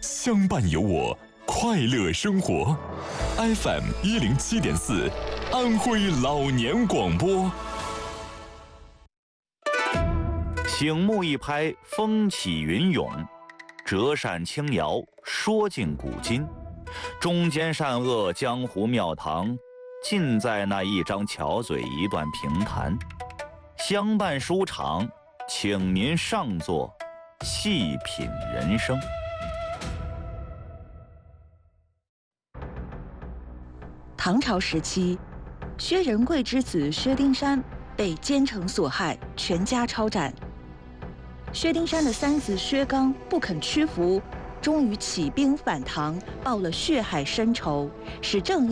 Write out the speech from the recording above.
相伴有我，快乐生活。FM 107.4，安徽老年广播。 醒目一拍，风起云涌；折扇轻摇，说尽古今。忠奸善恶，江湖庙堂，尽在那一张巧嘴，一段评弹。相伴书场，请您上座，细品人生。 唐朝时期，薛仁贵之子薛丁山被奸臣所害，全家抄斩。薛丁山的三子薛刚不肯屈服，终于起兵反唐，报了血海深仇，使正义